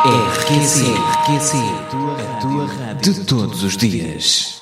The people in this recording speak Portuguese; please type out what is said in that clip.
RQC, a tua rádio de todos os dias.